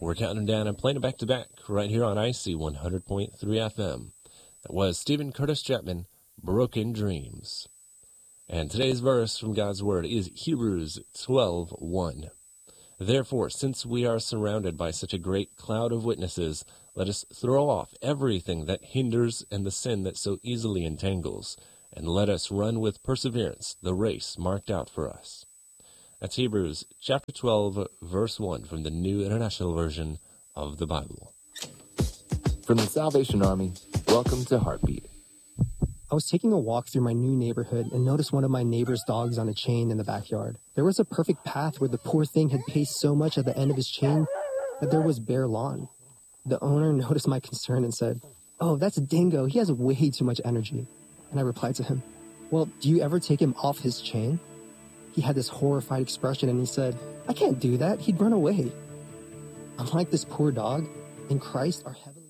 We're counting down and playing it back to back right here on IC 100.3 FM. That was Stephen Curtis Chapman, Broken Dreams. And today's verse from God's Word is Hebrews 12:1. Therefore, since we are surrounded by such a great cloud of witnesses, let us throw off everything that hinders and the sin that so easily entangles, and let us run with perseverance the race marked out for us. That's Hebrews chapter 12, verse 1 from the New International Version of the Bible. From the Salvation Army, welcome to Heartbeat. I was taking a walk through my new neighborhood and noticed one of my neighbor's dogs on a chain in the backyard. There was a perfect path where the poor thing had paced so much at the end of his chain that there was bare lawn. The owner noticed my concern and said, "Oh, that's a dingo. He has way too much energy." And I replied to him, "Well, do you ever take him off his chain?" He had this horrified expression and he said, "I can't do that. He'd run away." Unlike this poor dog, in Christ, our heavenly